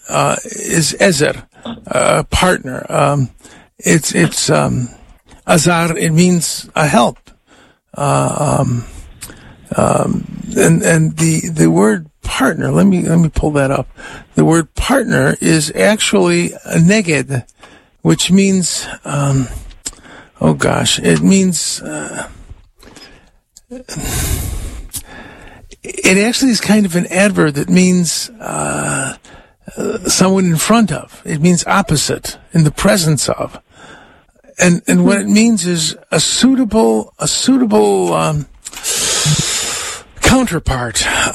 is ezer, partner. It's azar. It means a help. And the word partner. Let me pull that up. The word partner is actually a neged, which means it means. It actually is kind of an adverb that means someone in front of. It means opposite, in the presence of. And what it means is a suitable counterpart.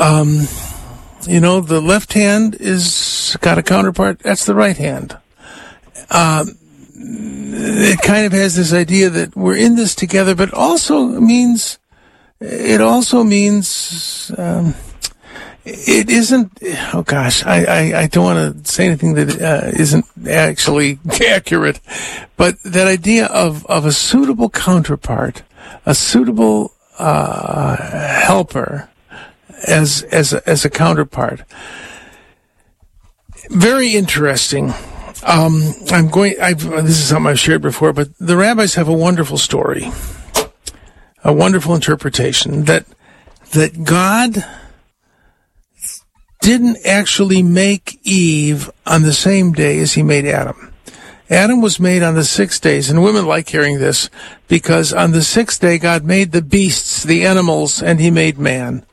The left hand is got a counterpart. That's the right hand. It kind of has this idea that we're in this together, but it also means it isn't. Oh gosh, I don't want to say anything that isn't actually accurate, but that idea of a suitable counterpart, a suitable helper as a counterpart. Very interesting. This is something I've shared before, but the rabbis have a wonderful story, a wonderful interpretation that God didn't actually make Eve on the same day as he made Adam. Adam was made on the 6 days, and women like hearing this because on the 6th day God made the beasts, the animals, and he made man.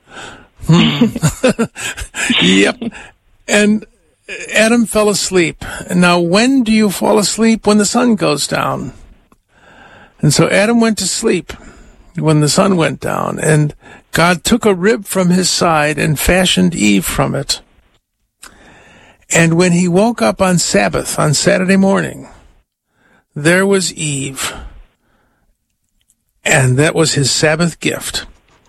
Yep. And Adam fell asleep. Now, when do you fall asleep? When the sun goes down. And so Adam went to sleep when the sun went down, and God took a rib from his side and fashioned Eve from it. And when he woke up on Sabbath, on Saturday morning, there was Eve. And that was his Sabbath gift.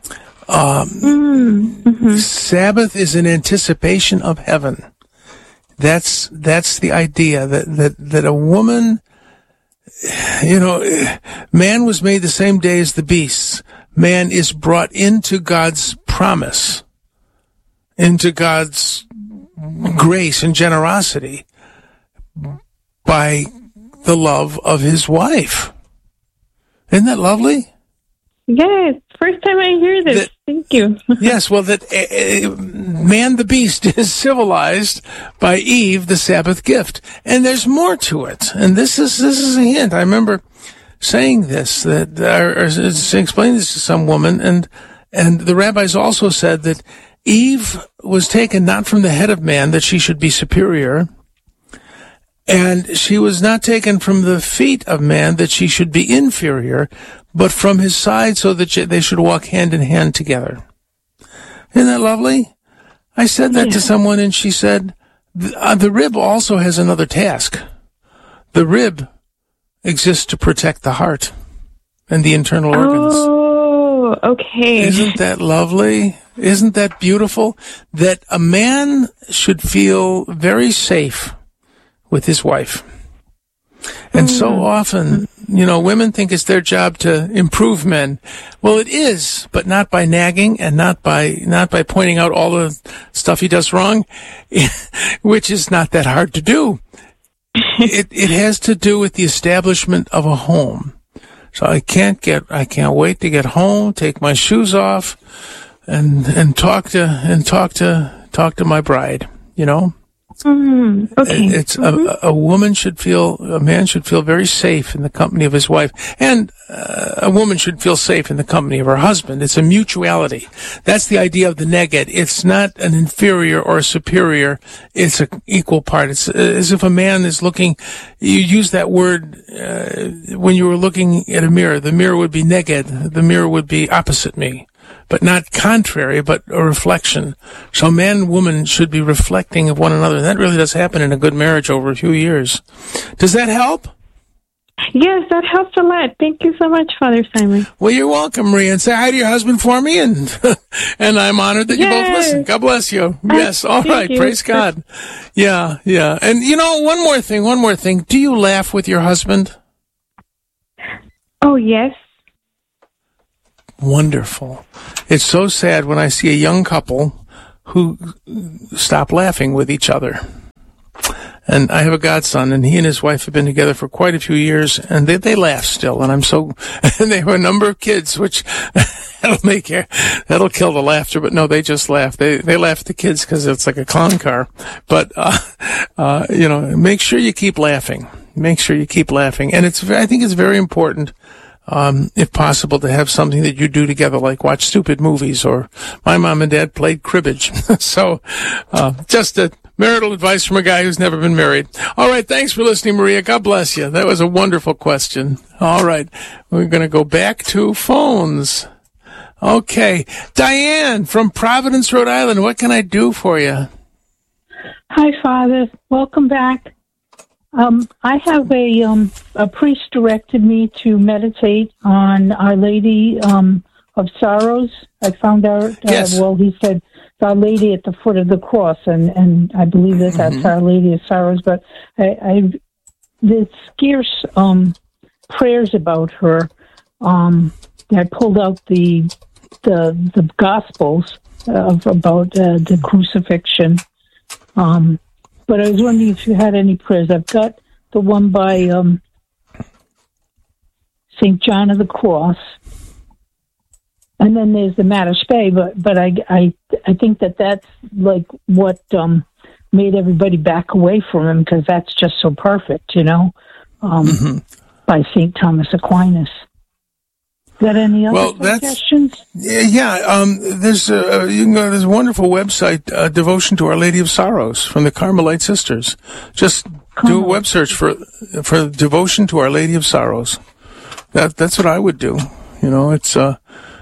Sabbath is an anticipation of heaven. That's the idea that a woman, man was made the same day as the beasts. Man is brought into God's promise, into God's grace and generosity by the love of his wife. Isn't that lovely? Yes, first time I hear this. Thank you. Yes, well, that man the beast is civilized by Eve, the Sabbath gift. And there's more to it. And this is a hint. I remember saying this, or explaining this to some woman, and the rabbis also said that Eve was taken not from the head of man, that she should be superior, and she was not taken from the feet of man, that she should be inferior, but from his side so that they should walk hand in hand together. Isn't that lovely? I said that to someone, and she said, the rib also has another task. The rib exists to protect the heart and the internal organs. Oh, okay. Isn't that lovely? Isn't that beautiful? That a man should feel very safe with his wife. And so often, women think it's their job to improve men. Well, it is, but not by nagging and not by pointing out all the stuff he does wrong, which is not that hard to do. It has to do with the establishment of a home. So I can't wait to get home, take my shoes off, and talk to my bride, Okay. It's a man should feel very safe in the company of his wife, and a woman should feel safe in the company of her husband. It's a mutuality. That's the idea of the neged. It's not an inferior or a superior. It's an equal part. It's as if a man is looking. You use that word when you were looking at a mirror. The mirror would be neged. The mirror would be opposite me. But not contrary, but a reflection. So man and woman should be reflecting of one another. That really does happen in a good marriage over a few years. Does that help? Yes, that helps a lot. Thank you so much, Father Simon. Well, you're welcome, Maria. And say hi to your husband for me, and I'm honored that you both listen. God bless you. Yes, all right. You. Praise God. Yeah. And, one more thing. Do you laugh with your husband? Oh, yes. Wonderful. It's so sad when I see a young couple who stop laughing with each other. And I have a godson, and he and his wife have been together for quite a few years, and they laugh still. And and they have a number of kids, which that'll kill the laughter. But no, they just laugh. They laugh at the kids because it's like a clown car. But, make sure you keep laughing. Make sure you keep laughing. And I think it's very important, if possible, to have something that you do together, like watch stupid movies, or my mom and dad played cribbage. So, just a marital advice from a guy who's never been married. All right. Thanks for listening, Maria. God bless you. That was a wonderful question. All right. We're going to go back to phones. Okay. Diane from Providence, Rhode Island. What can I do for you? Hi, Father. Welcome back. I have a priest directed me to meditate on Our Lady of Sorrows. I found out, yes. He said Our Lady at the foot of the cross, and I believe that that's Our Lady of Sorrows, but there's scarce prayers about her. I pulled out the Gospels about the crucifixion. But I was wondering if you had any prayers. I've got the one by St. John of the Cross, and then there's the Mater Spei. But I think that's like what made everybody back away from him, because that's just so perfect, by St. Thomas Aquinas. Got any other suggestions? There's there's a wonderful website, Devotion to Our Lady of Sorrows, from the Carmelite Sisters. Just do a web search for Devotion to Our Lady of Sorrows. That's what I would do. It's a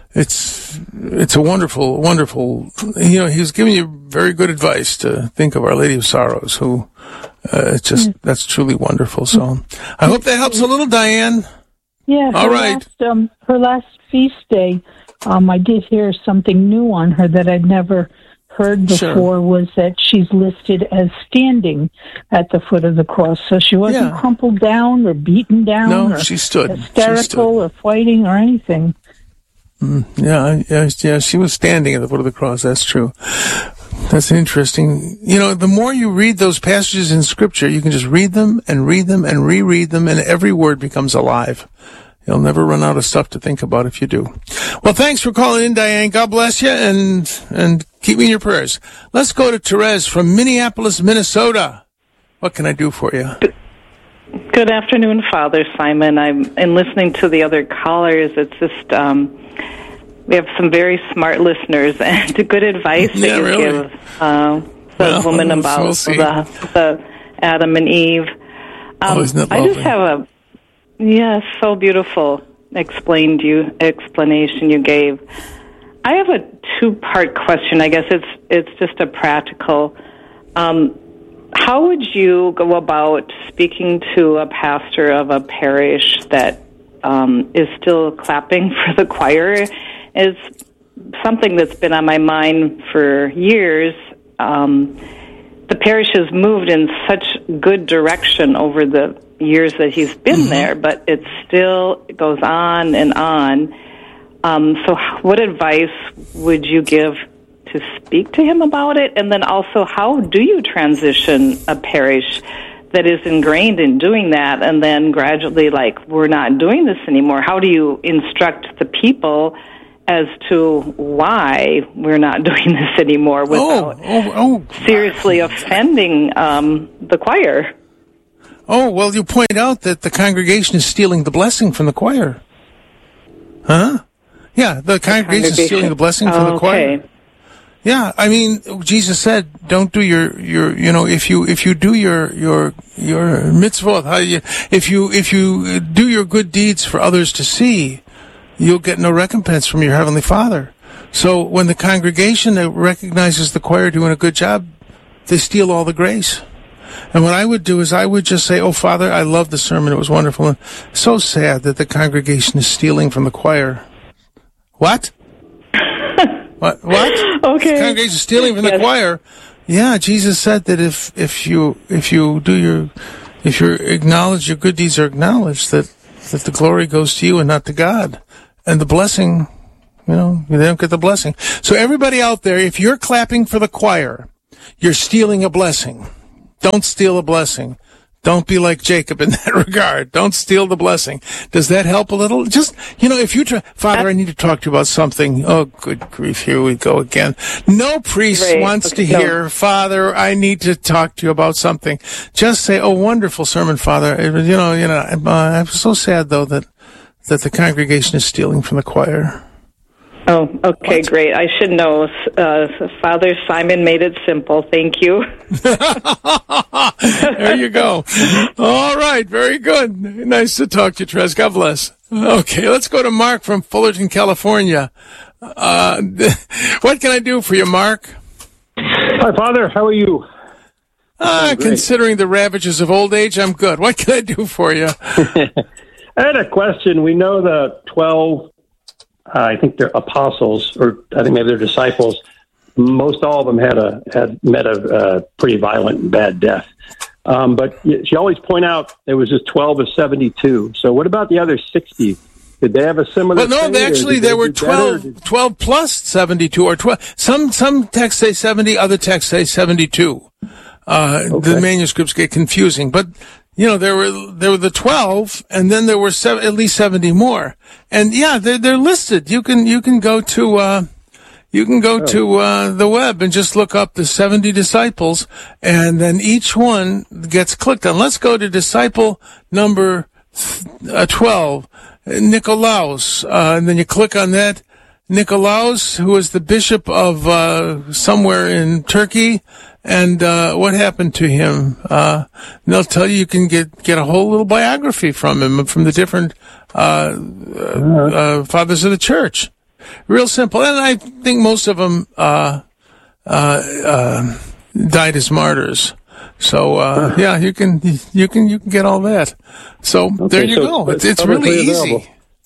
wonderful, wonderful. He's giving you very good advice to think of Our Lady of Sorrows, who that's truly wonderful. So I hope that helps a little, Diane. Yeah. All right. Her last feast day, I did hear something new on her that I'd never heard before. Sure. Was that she's listed as standing at the foot of the cross, so she wasn't crumpled down or beaten down. No, or she stood. Hysterical or fighting or anything. Yeah. She was standing at the foot of the cross. That's true. That's interesting. The more you read those passages in Scripture, you can just read them and reread them, and every word becomes alive. You'll never run out of stuff to think about if you do. Well, thanks for calling in, Diane. God bless you, and keep me in your prayers. Let's go to Therese from Minneapolis, Minnesota. What can I do for you? Good afternoon, Father Simon. In listening to the other callers, it's just we have some very smart listeners, and good advice that you give the woman about the Adam and Eve. Isn't that lovely? I just have so beautiful explanation you gave. I have a two-part question. I guess it's just a practical. How would you go about speaking to a pastor of a parish that is still clapping for the choir? Is something that's been on my mind for years. The parish has moved in such good direction over the years that he's been there, but it still goes on and on. So what advice would you give to speak to him about it? And then also, how do you transition a parish that is ingrained in doing that, and then gradually, we're not doing this anymore? How do you instruct the people as to why we're not doing this anymore without seriously offending the choir? Oh, well, you point out that the congregation is stealing the blessing from the choir. Huh? Yeah, the congregation is stealing the blessing from the choir. Yeah, I mean, Jesus said, don't do your if you do your mitzvot, if you do your good deeds for others to see, you'll get no recompense from your Heavenly Father. So when the congregation recognizes the choir doing a good job, they steal all the grace. And what I would do is I would just say, oh, Father, I love the sermon. It was wonderful. And so sad that the congregation is stealing from the choir. What? What? Okay. The congregation is stealing from the choir. Yeah, Jesus said that if you acknowledge your good deeds are acknowledged, that the glory goes to you and not to God. And the blessing, they don't get the blessing. So everybody out there, if you're clapping for the choir, you're stealing a blessing. Don't steal a blessing. Don't be like Jacob in that regard. Don't steal the blessing. Does that help a little? Just, if you try, Father, I need to talk to you about something. Oh, good grief. Here we go again. No priest wants to hear, Father, I need to talk to you about something. Just say, oh, wonderful sermon, Father. I'm so sad though that the congregation is stealing from the choir. Oh, okay, what? Great. I should know. Father Simon made it simple. Thank you. There you go. All right, very good. Nice to talk to you, Trez. God bless. Okay, let's go to Mark from Fullerton, California. What can I do for you, Mark? Hi, Father. How are you? Considering the ravages of old age, I'm good. What can I do for you? I had a question. We know the 12... I think they're apostles, or I think maybe they're disciples. Most all of them had met a pretty violent and bad death. But she always point out there was just 12 of 72. So what about the other 60? Did they have a similar? Well, no, actually there were 12 plus 72, or 12. Some texts say 70, other texts say 72. The manuscripts get confusing, but. There were the 12, and then there were at least 70 more. And yeah, they're listed. You can go to the web and just look up the 70 disciples, and then each one gets clicked on. Let's go to disciple number 12, Nicolaus, and then you click on that. Nicolaus, who was the bishop of somewhere in Turkey. And what happened to him? They'll tell you can get a whole little biography from him, from the different fathers of the church. Real simple. And I think most of them died as martyrs. So yeah, you can get all that. So there you go. It's really easy.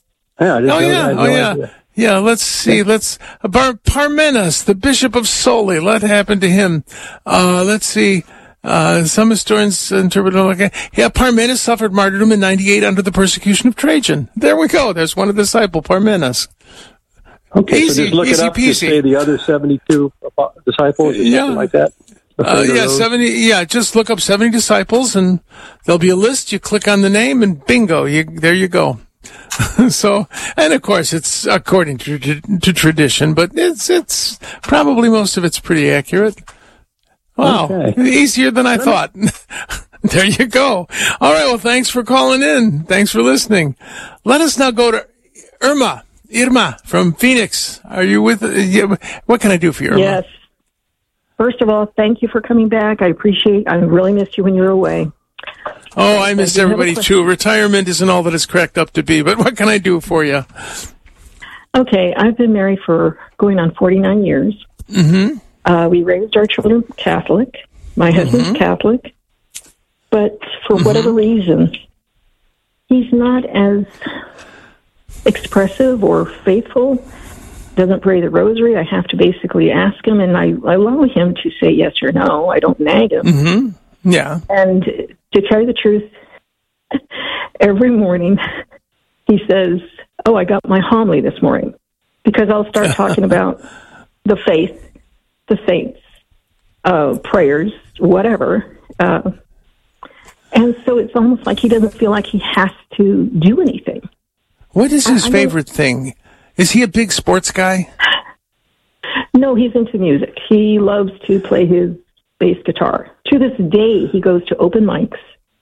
Yeah. Yeah, let's see. Parmenas, the bishop of Soli. What happened to him? Let's see. Some historians interpret it like, Parmenas suffered martyrdom in 98 under the persecution of Trajan. There we go. There's one of the disciple, Parmenas. Okay, easy, so just look it up to say the other 72 disciples, or something like that. 70. Yeah, just look up 70 disciples, and there'll be a list. You click on the name, and bingo, there you go. So, and of course, it's according to tradition, but it's probably most of it's pretty accurate. Wow, easier than I thought. There you go. All right, well, thanks for calling in. Thanks for listening. Let us now go to Irma from Phoenix. Are you with? What can I do for you, Irma? Yes. First of all, thank you for coming back. I really missed you when you were away. Oh, I missed everybody too. Retirement isn't all that it's cracked up to be, but what can I do for you? Okay, I've been married for going on 49 years. Mm-hmm. We raised our children Catholic. My husband's Catholic. But for whatever reason, he's not as expressive or faithful, doesn't pray the rosary. I have to basically ask him, and I allow him to say yes or no. I don't nag him. Mm-hmm. Yeah. And to tell you the truth, every morning he says, oh, I got my homily this morning, because I'll start talking about the faith, the saints, prayers, whatever. And so it's almost like he doesn't feel like he has to do anything. What is his favorite thing? Is he a big sports guy? No, he's into music. He loves to play his bass guitar. To this day, he goes to open mics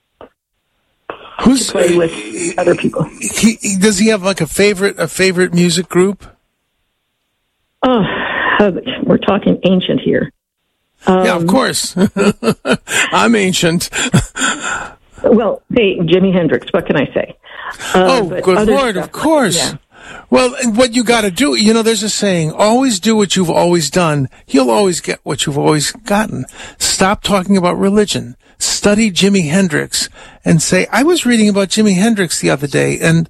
to play with other people. Does he have like a favorite music group? Oh, we're talking ancient here. Yeah, of course. I'm ancient. Well, hey, Jimi Hendrix, what can I say? Good Lord, of course. Yeah. Well, what you got to do, there's a saying, always do what you've always done. You'll always get what you've always gotten. Stop talking about religion. Study Jimi Hendrix and say, I was reading about Jimi Hendrix the other day, and,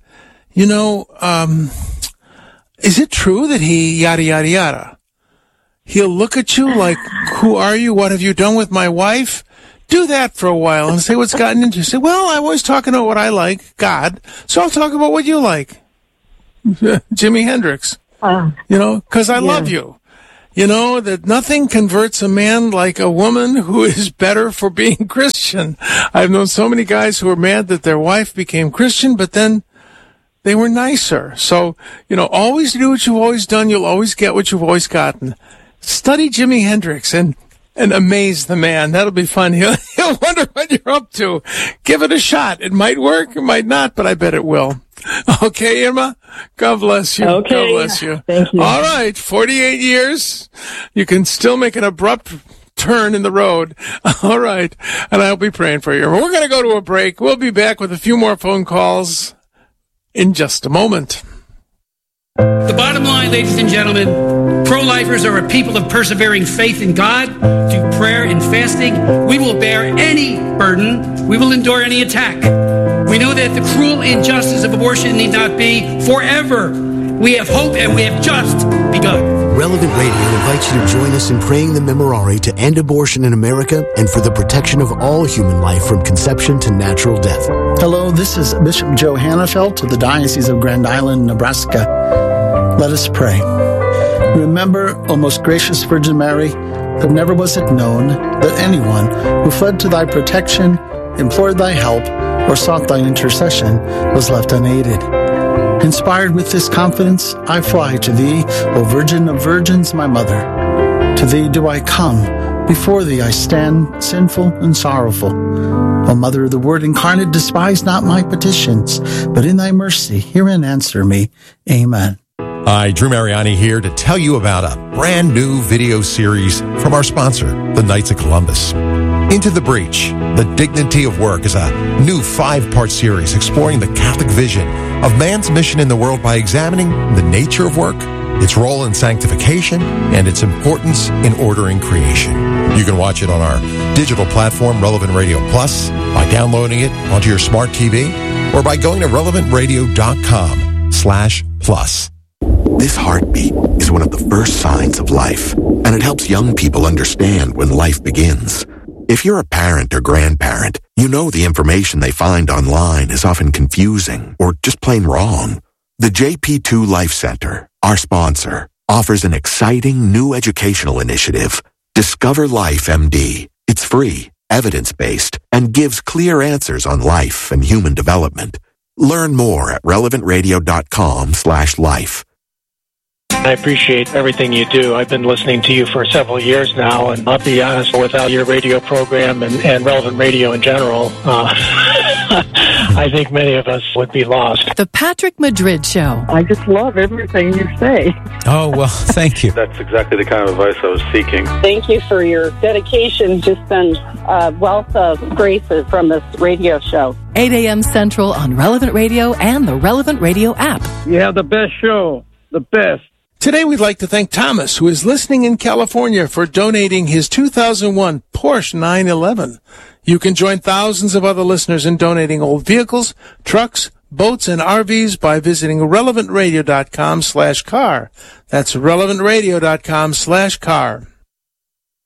is it true that he yada, yada, yada? He'll look at you like, who are you? What have you done with my wife? Do that for a while and say what's gotten into you. Say, well, I'm always talking about what I like, God, so I'll talk about what you like. Jimi Hendrix, because I love you. that nothing converts a man like a woman who is better for being Christian. I've known so many guys who were mad that their wife became Christian, but then they were nicer. So, always do what you've always done. You'll always get what you've always gotten. Study Jimi Hendrix and amaze the man. That'll be fun. He'll wonder what you're up to. Give it a shot. It might work, it might not, but I bet it will. Okay, Irma? God bless you. Okay. God bless you. Thank you. All right, 48 years. You can still make an abrupt turn in the road. All right, and I'll be praying for you. We're going to go to a break. We'll be back with a few more phone calls in just a moment. The bottom line, ladies and gentlemen, pro-lifers are a people of persevering faith in God, through prayer and fasting. We will bear any burden. We will endure any attack. We know that the cruel injustice of abortion need not be forever. We have hope, and we have just begun. Relevant Radio invites you to join us in praying the Memorare to end abortion in America and for the protection of all human life from conception to natural death. Hello, this is Bishop Joe Hannafelt of the Diocese of Grand Island, Nebraska. Let us pray. Remember, O most gracious Virgin Mary, that never was it known that anyone who fled to thy protection, implored thy help, or sought thy intercession was left unaided. Inspired with this confidence, I fly to thee, O Virgin of Virgins, my mother. To thee do I come, before thee I stand, sinful and sorrowful. O Mother of the Word incarnate, despise not my petitions, but in thy mercy hear and answer me. Amen. Hi, Drew Mariani here to tell you about a brand new video series from our sponsor, the Knights of Columbus. Into the Breach, The Dignity of Work is a new 5-part series exploring the Catholic vision of man's mission in the world by examining the nature of work, its role in sanctification, and its importance in ordering creation. You can watch it on our digital platform, Relevant Radio Plus, by downloading it onto your smart TV, or by going to relevantradio.com/plus. This heartbeat is one of the first signs of life, and it helps young people understand when life begins. If you're a parent or grandparent, you know the information they find online is often confusing or just plain wrong. The JP2 Life Center, our sponsor, offers an exciting new educational initiative, Discover Life MD. It's free, evidence-based, and gives clear answers on life and human development. Learn more at relevantradio.com/life. I appreciate everything you do. I've been listening to you for several years now, and I'll be honest, without your radio program and Relevant Radio in general, I think many of us would be lost. The Patrick Madrid Show. I just love everything you say. Oh, well, thank you. That's exactly the kind of advice I was seeking. Thank you for your dedication. Just been a wealth of graces from this radio show. 8 a.m. Central on Relevant Radio and the Relevant Radio app. You have the best show. The best. Today we'd like to thank Thomas, who is listening in California, for donating his 2001 Porsche 911. You can join thousands of other listeners in donating old vehicles, trucks, boats, and RVs by visiting relevantradio.com/car. That's relevantradio.com/car.